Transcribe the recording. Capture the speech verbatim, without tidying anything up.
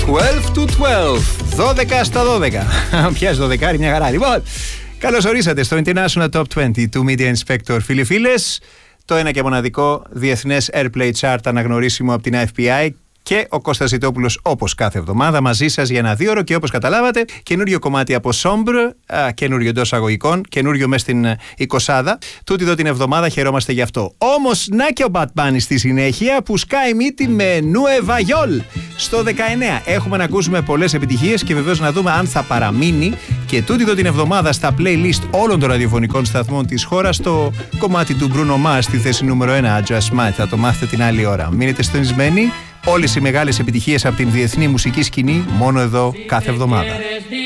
δώδεκα to δώδεκα. δώδεκα στα δώδεκα. Πιάζει δωδεκάρι, μια χαρά. Λοιπόν, καλώς ορίσατε στο International Top είκοσι του Media Inspector, φίλοι φίλες. Το ένα και μοναδικό διεθνές Airplay Chart αναγνωρίσιμο από την F P I. Και ο Κώστας Ζητόπουλος, όπως κάθε εβδομάδα, μαζί σας για ένα δύο ώρο. Και όπως καταλάβατε, καινούριο κομμάτι από Sombre, καινούριο εντός αγωγικών, καινούριο μες στην εικοσάδα. Τούτη εδώ την εβδομάδα χαιρόμαστε γι' αυτό. Όμως, να και ο Bad Bunny στη συνέχεια που σκάει μύτη με Nueva York. Στο δεκαεννέα έχουμε να ακούσουμε πολλές επιτυχίες και βεβαίως να δούμε αν θα παραμείνει και τούτη εδώ την εβδομάδα στα playlist όλων των ραδιοφωνικών σταθμών της χώρας το κομμάτι του Bruno Mars στη θέση νούμερο ένα, Just Might. Θα το μάθετε την άλλη ώρα. Μείνετε συντονισμένοι. Όλες οι μεγάλες επιτυχίες από την διεθνή μουσική σκηνή μόνο εδώ κάθε εβδομάδα.